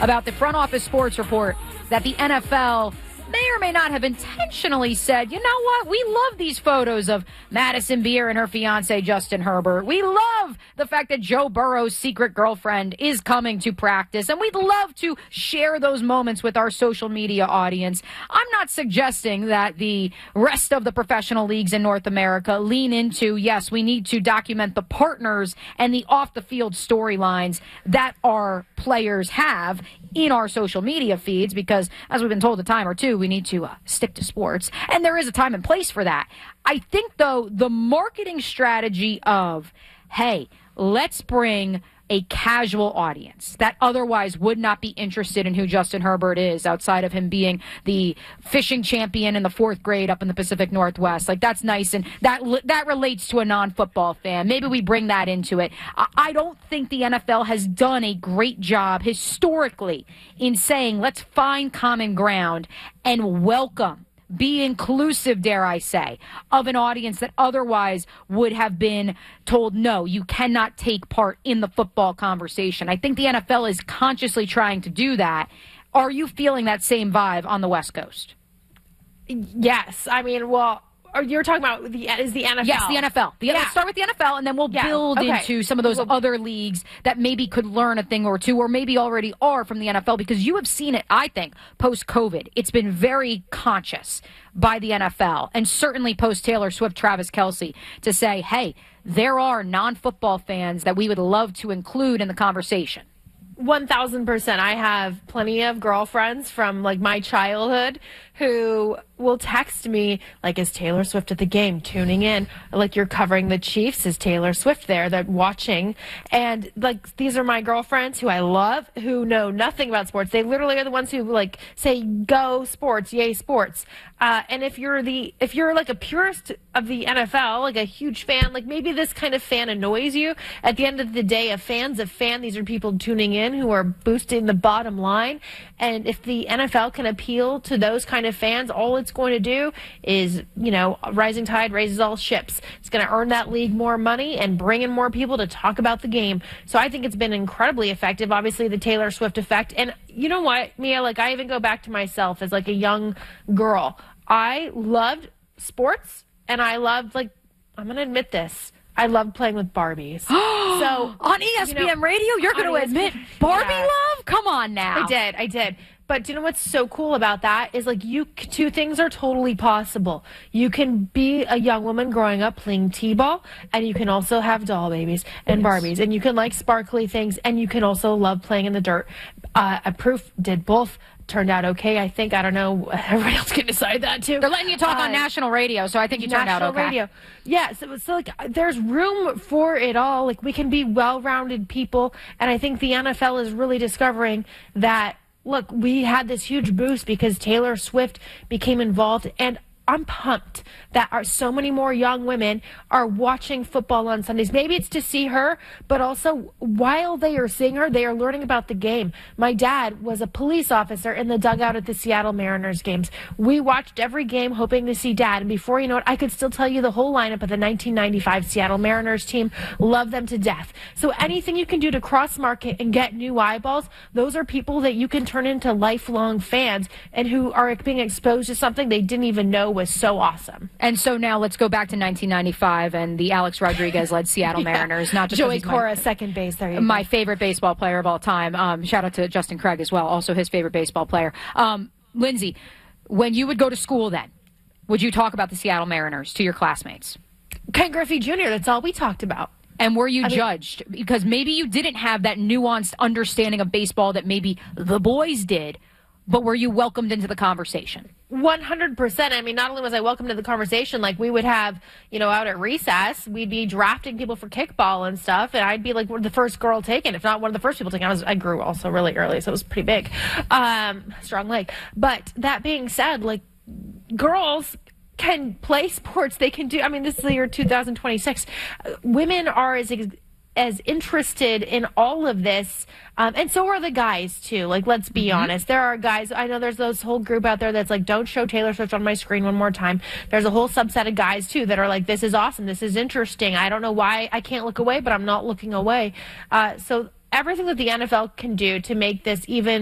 about the front office sports report that the NFL may or may not have intentionally said, you know what, we love these photos of Madison Beer and her fiance Justin Herbert. We love the fact that Joe Burrow's secret girlfriend is coming to practice, and we'd love to share those moments with our social media audience. I'm not suggesting that the rest of the professional leagues in North America lean into, yes, we need to document the partners and the off-the-field storylines that our players have in our social media feeds, because as we've been told a time or two, we need to stick to sports. And there is a time and place for that. I think, though, the marketing strategy of, hey, let's bring a casual audience that otherwise would not be interested in who Justin Herbert is outside of him being the fishing champion in the 4th grade up in the Pacific Northwest. Like, that's nice, and that relates to a non-football fan. Maybe we bring that into it. I don't think the NFL has done a great job historically in saying, let's find common ground and welcome, be inclusive, dare I say, of an audience that otherwise would have been told, no, you cannot take part in the football conversation. I think the NFL is consciously trying to do that. Are you feeling that same vibe on the West Coast? Yes. I mean, well, you're talking about the NFL. Yes, the NFL. Let's start with the NFL, and then we'll build into some of those other leagues that maybe could learn a thing or two, or maybe already are from the NFL, because you have seen it, I think, post-COVID. It's been very conscious by the NFL, and certainly post-Taylor Swift, Travis Kelce, to say, hey, there are non-football fans that we would love to include in the conversation. 1,000%. I have plenty of girlfriends from, like, my childhood who will text me, like, is Taylor Swift at the game, tuning in? Like, you're covering the Chiefs. Is Taylor Swift there? They're watching. And, like, these are my girlfriends who I love, who know nothing about sports. They literally are the ones who, like, say, go sports, yay sports. And if you're like a purist of the NFL, like a huge fan, like maybe this kind of fan annoys you. At the end of the day, a fan's a fan. These are people tuning in who are boosting the bottom line. And if the NFL can appeal to those kind of fans, all it's going to do is, you know, rising tide raises all ships. It's going to earn that league more money and bring in more people to talk about the game. So I think it's been incredibly effective. Obviously, the Taylor Swift effect. And you know what, Mia, like I even go back to myself as like a young girl. I loved sports, and I loved, like, I'm going to admit this, I loved playing with Barbies. So on ESPN Radio, you're going to admit Barbie love? Come on now. I did. But do you know what's so cool about that is, like, two things are totally possible. You can be a young woman growing up playing T-ball, and you can also have doll babies and Barbies, and you can like sparkly things, and you can also love playing in the dirt. Proof did both. Turned out okay, I think. I don't know. Everybody else can decide that, too. They're letting you talk on national radio, so I think you turned out okay. Radio. Yeah, so like, there's room for it all. Like, we can be well-rounded people, and I think the NFL is really discovering that, look, we had this huge boost because Taylor Swift became involved, and I'm pumped that so many more young women are watching football on Sundays. Maybe it's to see her, but also while they are seeing her, they are learning about the game. My dad was a police officer in the dugout at the Seattle Mariners games. We watched every game hoping to see Dad, and before you know it, I could still tell you the whole lineup of the 1995 Seattle Mariners team. Love them to death. So anything you can do to cross-market and get new eyeballs, those are people that you can turn into lifelong fans and who are being exposed to something they didn't even know was so awesome. And so now let's go back to 1995 and the Alex Rodriguez-led Seattle Mariners. Not just Joey Cora, second base. There you go. My favorite baseball player of all time. Shout out to Justin Craig as well, also his favorite baseball player. Lindsay, when you would go to school then, would you talk about the Seattle Mariners to your classmates? Ken Griffey Jr., that's all we talked about. And were you judged? Because maybe you didn't have that nuanced understanding of baseball that maybe the boys did, but were you welcomed into the conversation? 100%. I mean, not only was I welcome to the conversation, like we would have, you know, out at recess, we'd be drafting people for kickball and stuff, and I'd be like the first girl taken, if not one of the first people taken. I grew also really early, so it was pretty big. Strong leg. But that being said, like, girls can play sports. They can do, I mean, this is the year 2026. Women are as interested in all of this, and so are the guys too. Like, let's be honest, there are guys, I know there's this whole group out there that's like, don't show Taylor Swift on my screen one more time. There's a whole subset of guys too that are like, this is awesome, this is interesting, I don't know why I can't look away, but I'm not looking away. So everything that the NFL can do to make this even